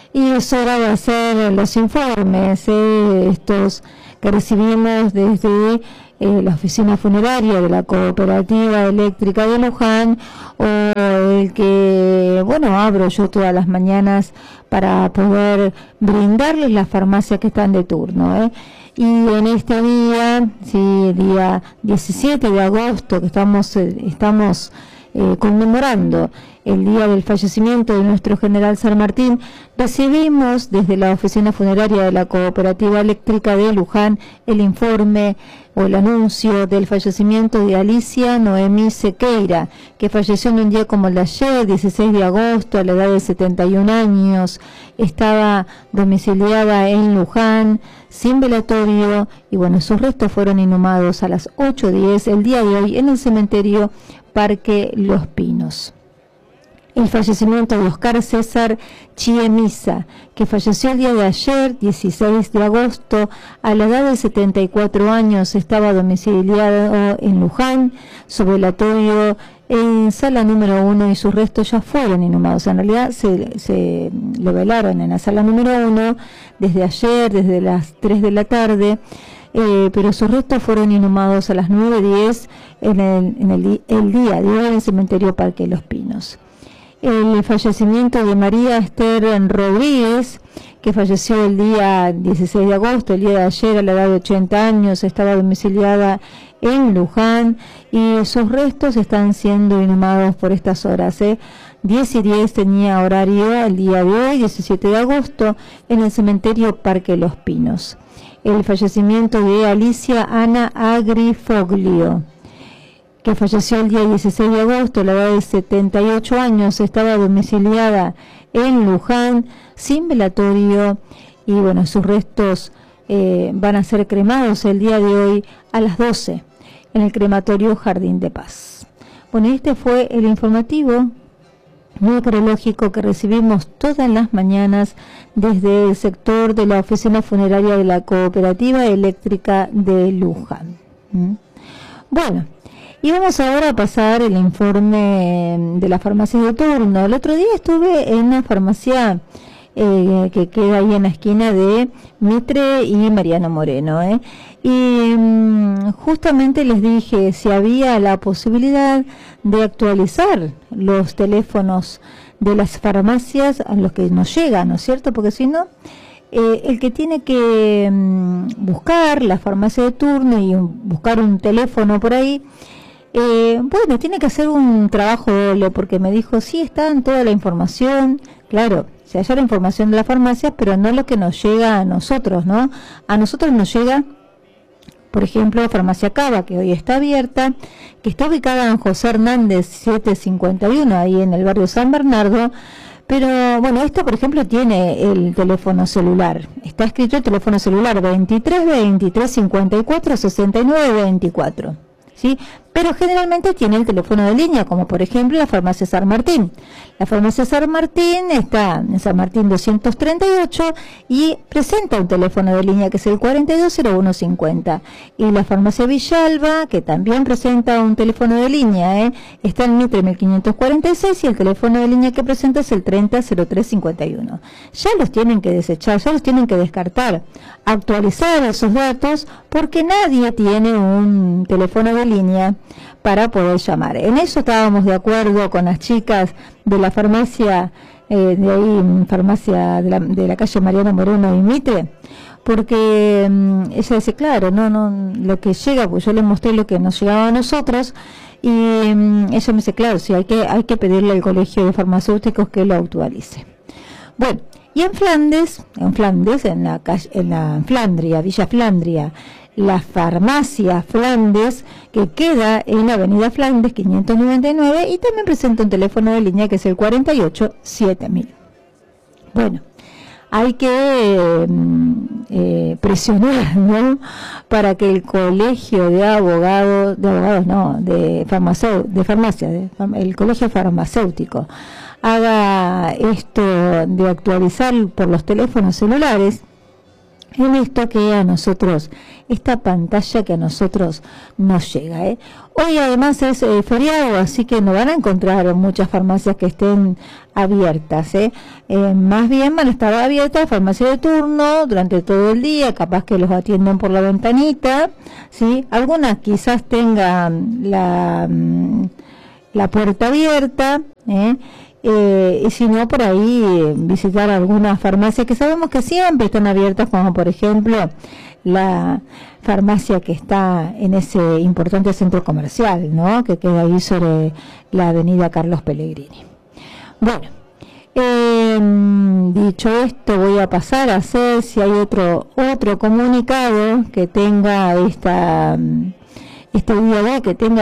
Y es hora de hacer los informes, estos que recibimos desde la oficina funeraria de la Cooperativa Eléctrica de Luján, o el que, bueno, abro yo todas las mañanas para poder brindarles las farmacias que están de turno, Y en este día, sí, día 17 de agosto, que estamos conmemorando el día del fallecimiento de nuestro general San Martín, recibimos desde la oficina funeraria de la Cooperativa Eléctrica de Luján el informe o el anuncio del fallecimiento de Alicia Noemí Sequeira, que falleció en un día como el de ayer, 16 de agosto, a la edad de 71 años. Estaba domiciliada en Luján, sin velatorio, y bueno, sus restos fueron inhumados a las 8:10 el día de hoy en el cementerio Parque Los Pinos. El fallecimiento de Oscar César Chiemisa, que falleció el día de ayer, 16 de agosto, a la edad de 74 años, estaba domiciliado en Luján, su velatorio en sala número 1, y sus restos ya fueron inhumados. En realidad se lo velaron en la sala número 1 desde ayer, desde las 3 de la tarde, pero sus restos fueron inhumados a las 9:10 el día de hoy en el cementerio Parque Los Pinos. El fallecimiento de María Esther Rodríguez, que falleció el día 16 de agosto, el día de ayer, a la edad de 80 años, estaba domiciliada en Luján, y sus restos están siendo inhumados por estas horas. 10:10 tenía horario el día de hoy, 17 de agosto, en el cementerio Parque Los Pinos. El fallecimiento de Alicia Ana Agrifoglio, que falleció el día 16 de agosto, a la edad de 78 años, estaba domiciliada en Luján, sin velatorio, y bueno, sus restos van a ser cremados el día de hoy a las 12 en el crematorio Jardín de Paz. Bueno, este fue el informativo meteorológico que recibimos todas las mañanas desde el sector de la oficina funeraria de la Cooperativa Eléctrica de Luján. Bueno, y vamos ahora a pasar el informe de las farmacias de turno. El otro día estuve en una farmacia que queda ahí en la esquina de Mitre y Mariano Moreno, y justamente les dije si había la posibilidad de actualizar los teléfonos de las farmacias a los que nos llegan, ¿no es cierto? Porque si no, el que tiene que buscar la farmacia de turno y buscar un teléfono por ahí, bueno, tiene que hacer un trabajo doble, porque me dijo, sí, está en toda la información, claro, se halla la información de las farmacias, pero no lo que nos llega a nosotros, ¿no? A nosotros nos llega, por ejemplo, Farmacia Cava, que hoy está abierta, que está ubicada en José Hernández 751, ahí en el barrio San Bernardo. Pero bueno, esto por ejemplo tiene el teléfono celular, está escrito el teléfono celular 23 23 54 69 24, ¿sí? Pero generalmente tiene el teléfono de línea, como por ejemplo la farmacia San Martín. La farmacia San Martín está en San Martín 238 y presenta un teléfono de línea que es el 420150. Y la farmacia Villalba, que también presenta un teléfono de línea, está en Mitre 1546, y el teléfono de línea que presenta es el 300351. Ya los tienen que desechar, ya los tienen que descartar, actualizar esos datos, porque nadie tiene un teléfono de línea para poder llamar. En eso estábamos de acuerdo con las chicas de la farmacia, de ahí, farmacia de la calle Mariano Moreno y Mitre, porque ella dice, claro, no, lo que llega, pues yo le mostré lo que nos llegaba a nosotros, y ella me dice, claro, sí, hay que pedirle al colegio de farmacéuticos que lo actualice. Bueno, y en Flandes, en la Flandria, Villa Flandria, la farmacia Flandes, que queda en la avenida Flandes 599, y también presenta un teléfono de línea que es el 48 7000. Bueno, hay que presionar, ¿no?, para que el colegio el colegio farmacéutico haga esto de actualizar por los teléfonos celulares, en esto que a nosotros, esta pantalla que a nosotros nos llega. Hoy además es feriado, así que no van a encontrar muchas farmacias que estén abiertas. Más bien van a estar abiertas farmacias de turno durante todo el día, capaz que los atiendan por la ventanita, ¿sí? Algunas quizás tengan la puerta abierta, y si no, por ahí visitar algunas farmacias que sabemos que siempre están abiertas, como por ejemplo la farmacia que está en ese importante centro comercial, ¿no?, que queda ahí sobre la avenida Carlos Pellegrini. Bueno, dicho esto, voy a pasar a hacer, si hay otro comunicado que tenga este día de, que tenga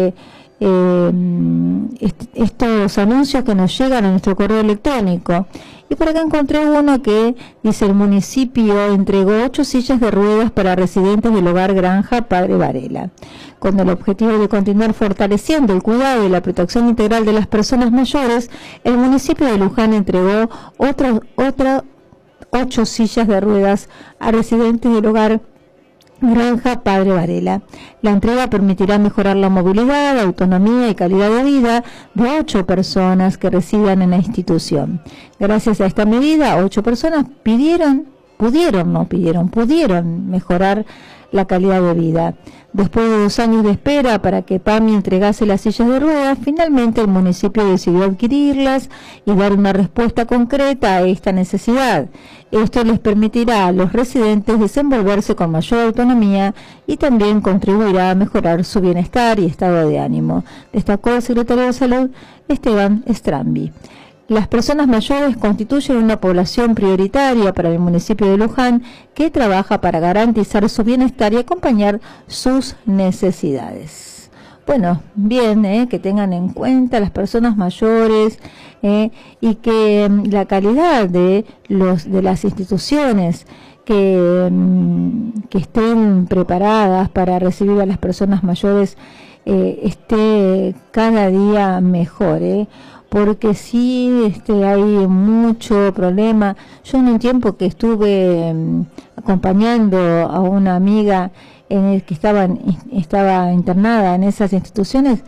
estos anuncios que nos llegan a nuestro correo electrónico. Y por acá encontré uno que dice: el municipio entregó 8 sillas de ruedas para residentes del hogar Granja Padre Varela. Con el objetivo de continuar fortaleciendo el cuidado y la protección integral de las personas mayores, el municipio de Luján entregó otras 8 sillas de ruedas a residentes del hogar Granja Padre Varela. La entrega permitirá mejorar la movilidad, autonomía y calidad de vida de 8 personas que residan en la institución. Gracias a esta medida, 8 personas pudieron mejorar la calidad de vida. Después de 2 años de espera para que PAMI entregase las sillas de ruedas, finalmente el municipio decidió adquirirlas y dar una respuesta concreta a esta necesidad. Esto les permitirá a los residentes desenvolverse con mayor autonomía y también contribuirá a mejorar su bienestar y estado de ánimo, destacó el secretario de Salud, Esteban Strambi. Las personas mayores constituyen una población prioritaria para el municipio de Luján, que trabaja para garantizar su bienestar y acompañar sus necesidades. Bueno, bien, que tengan en cuenta las personas mayores, y que la calidad de las instituciones que estén preparadas para recibir a las personas mayores esté cada día mejor, porque sí hay mucho problema. Yo en un tiempo que estuve acompañando a una amiga en el que estaba internada en esas instituciones,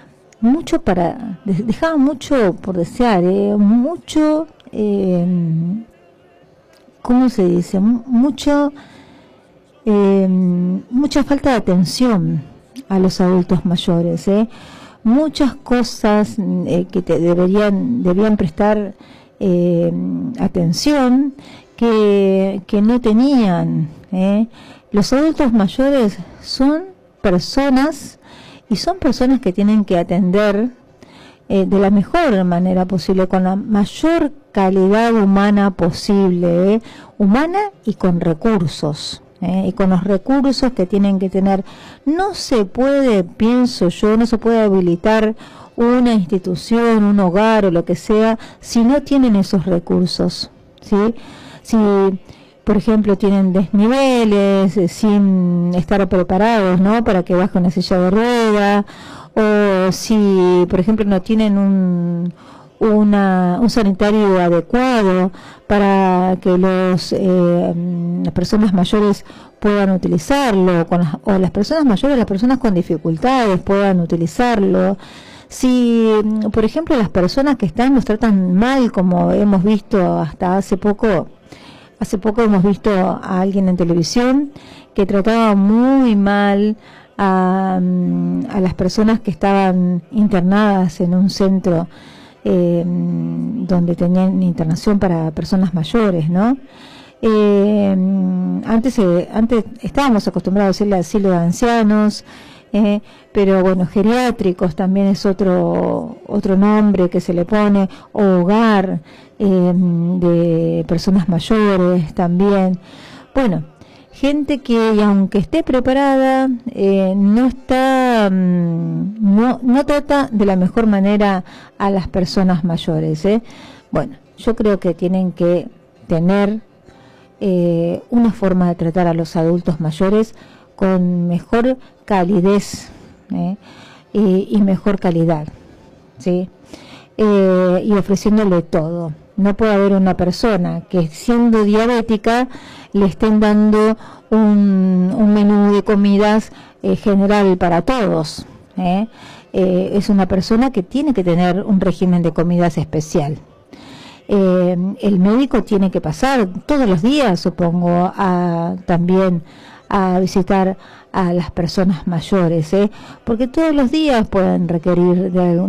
dejaba mucho por desear, mucho, ¿cómo se dice? Mucha falta de atención a los adultos mayores, muchas cosas que debían prestar atención que no tenían. Los adultos mayores son personas que tienen que atender de la mejor manera posible, con la mayor calidad humana posible, humana y con recursos. Y con los recursos que tienen que tener. No se puede, pienso yo, no se puede habilitar una institución, un hogar o lo que sea, si no tienen esos recursos, ¿sí? Si, por ejemplo, tienen desniveles, sin estar preparados, ¿no?, para que baje una silla de rueda, o si, por ejemplo, no tienen un sanitario adecuado para que las personas mayores puedan utilizarlo, o las personas mayores, las personas con dificultades puedan utilizarlo. Si, por ejemplo, las personas que los tratan mal, como hemos visto hasta hace poco hemos visto a alguien en televisión que trataba muy mal a las personas que estaban internadas en un centro donde tenían internación para personas mayores, ¿no? Antes estábamos acostumbrados a decirle asilo de ancianos, pero bueno, geriátricos también es otro nombre que se le pone, o hogar de personas mayores también. Bueno, gente que, aunque esté preparada, no trata de la mejor manera a las personas mayores. Bueno, yo creo que tienen que tener una forma de tratar a los adultos mayores con mejor calidez y mejor calidad, ¿sí? Y ofreciéndole todo. No puede haber una persona que siendo diabética le estén dando un menú de comidas general para todos. Es una persona que tiene que tener un régimen de comidas especial. El médico tiene que pasar todos los días, supongo, también a visitar a las personas mayores, porque todos los días pueden requerir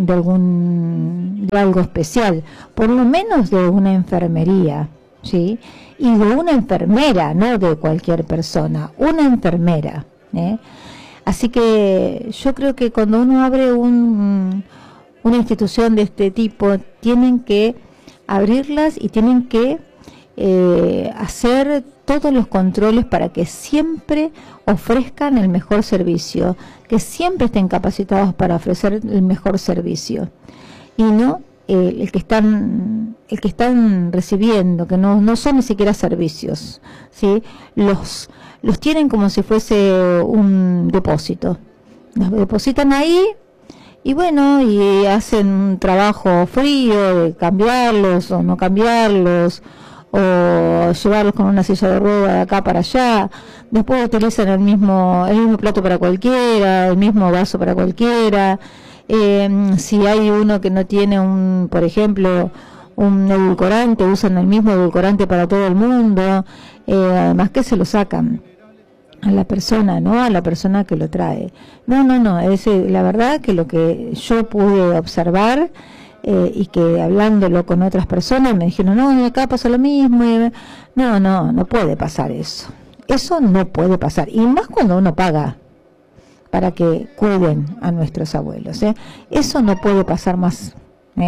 de algo especial, por lo menos de una enfermería, ¿sí? Y de una enfermera, no de cualquier persona, una enfermera, Así que yo creo que cuando uno abre una institución de este tipo, tienen que abrirlas y tienen que hacer todos los controles para que siempre ofrezcan el mejor servicio, que siempre estén capacitados para ofrecer el mejor servicio, y no el que están recibiendo, que no son ni siquiera servicios, ¿sí? Los tienen como si fuese un depósito, los depositan ahí. Y bueno, y hacen un trabajo frío de cambiarlos o no cambiarlos, o llevarlos con una silla de rueda de acá para allá. Después utilizan el mismo plato para cualquiera, el mismo vaso para cualquiera. Si hay uno que no tiene por ejemplo, un edulcorante, usan el mismo edulcorante para todo el mundo. Además que se lo sacan a la persona, ¿no? A la persona que lo trae. No, es la verdad que lo que yo pude observar, y que hablándolo con otras personas me dijeron, no, acá pasa lo mismo. No puede pasar eso. Eso no puede pasar. Y más cuando uno paga para que cuiden a nuestros abuelos, Eso no puede pasar más,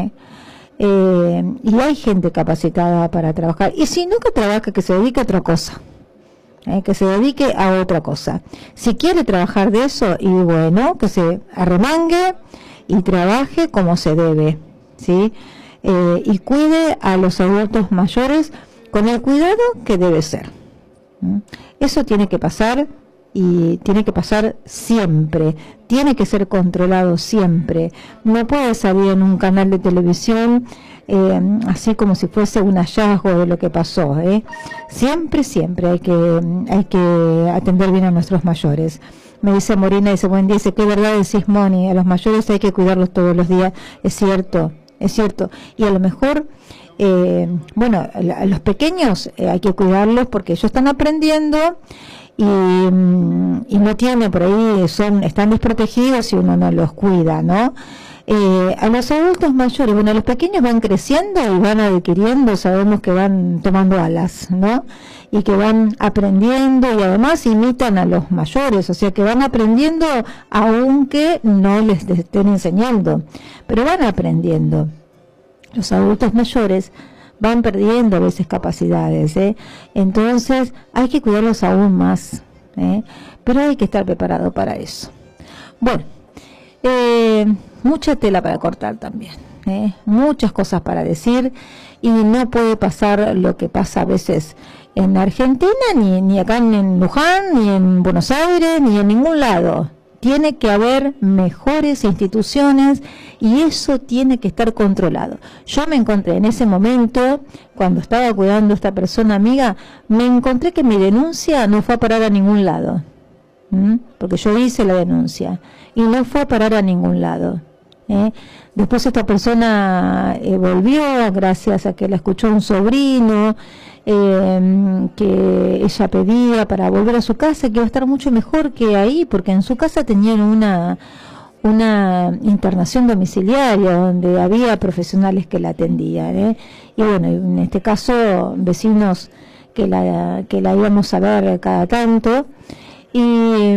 y hay gente capacitada para trabajar. Y si no, que trabaja, que se dedique a otra cosa. Que se dedique a otra cosa. Si quiere trabajar de eso, y bueno, que se arremangue y trabaje como se debe, ¿sí? Y cuide a los adultos mayores con el cuidado que debe ser. Eso tiene que pasar, y tiene que pasar siempre, tiene que ser controlado siempre. No puede salir en un canal de televisión así como si fuese un hallazgo de lo que pasó. Siempre hay que atender bien a nuestros mayores. Me dice Morina, dice, buen día, dice, qué verdad decís, Moni, a los mayores hay que cuidarlos todos los días. Es cierto, y a lo mejor a los pequeños hay que cuidarlos porque ellos están aprendiendo y no tienen por ahí, están desprotegidos si uno no los cuida, ¿no? A los adultos mayores, los pequeños van creciendo y van adquiriendo, sabemos que van tomando alas, ¿no? Y que van aprendiendo, y además imitan a los mayores, o sea que van aprendiendo aunque no les estén enseñando, pero van aprendiendo. Los adultos mayores van perdiendo a veces capacidades, entonces hay que cuidarlos aún más, pero hay que estar preparado para eso. Bueno, mucha tela para cortar también, muchas cosas para decir, y no puede pasar lo que pasa a veces en Argentina, ni acá en Luján, ni en Buenos Aires, ni en ningún lado. Tiene que haber mejores instituciones y eso tiene que estar controlado. Yo me encontré en ese momento, cuando estaba cuidando a esta persona amiga, me encontré que mi denuncia no fue a parar a ningún lado, porque yo hice la denuncia y no fue a parar a ningún lado. Después esta persona volvió gracias a que la escuchó un sobrino, que ella pedía para volver a su casa, que iba a estar mucho mejor que ahí, porque en su casa tenían una internación domiciliaria donde había profesionales que la atendían, y bueno, en este caso vecinos que la íbamos a ver cada tanto, y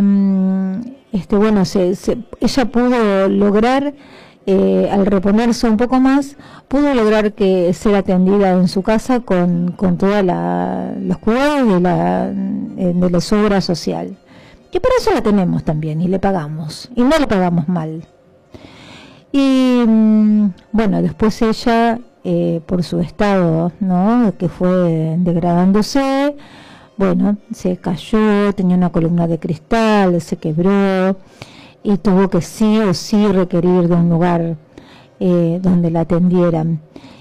ella pudo lograr, al reponerse un poco más, pudo lograr que ser atendida en su casa con todos los cuidados de la obra social, que para eso la tenemos también y le pagamos, y no le pagamos mal. Y después ella, por su estado, ¿no?, que fue degradándose, se cayó, tenía una columna de cristal, se quebró, y tuvo que sí o sí requerir de un lugar donde la atendieran.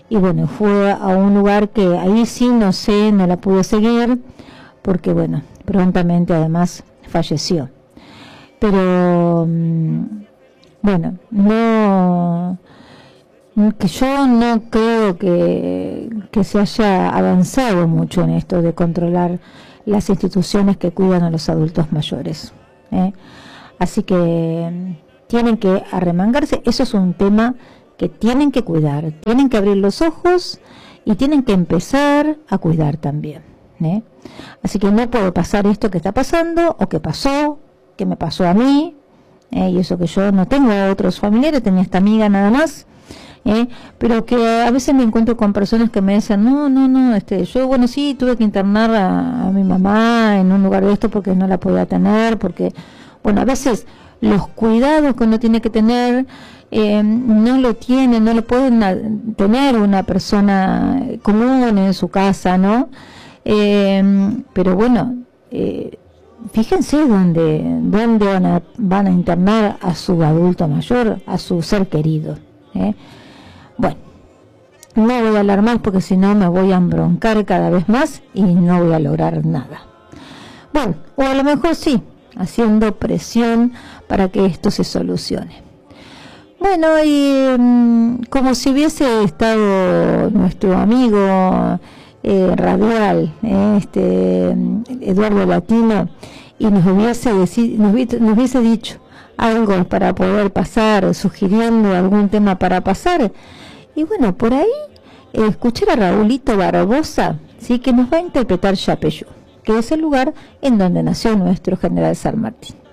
y bueno, fue a un lugar que ahí sí no sé, no la pude seguir, porque bueno, prontamente además falleció. Pero bueno, no, que yo no creo que se haya avanzado mucho en esto de controlar las instituciones que cuidan a los adultos mayores, ¿eh? Así que tienen que arremangarse. Eso es un tema que tienen que cuidar, tienen que abrir los ojos y tienen que empezar a cuidar también, ¿eh? Así que no puede pasar esto que está pasando o que pasó, que me pasó a mí, y eso que yo no tengo otros familiares, tenía esta amiga nada más, pero que a veces me encuentro con personas que me dicen, no, yo bueno sí tuve que internar a mi mamá en un lugar de esto porque no la podía tener, porque bueno, a veces los cuidados que uno tiene que tener no lo tienen, no lo pueden tener una persona común en su casa, ¿no? Pero bueno, fíjense dónde van a internar a su adulto mayor, a su ser querido, ¿eh? Bueno, no voy a hablar más porque si no me voy a embroncar cada vez más y no voy a lograr nada. Bueno, o a lo mejor sí, haciendo presión para que esto se solucione. Bueno, y como si hubiese estado nuestro amigo radial, Eduardo Latino, y nos hubiese dicho algo para poder pasar, sugiriendo algún tema para pasar. Y bueno, por ahí escuchar a Raulito Barbosa, sí, que nos va a interpretar Yapeyú, que es el lugar en donde nació nuestro general San Martín.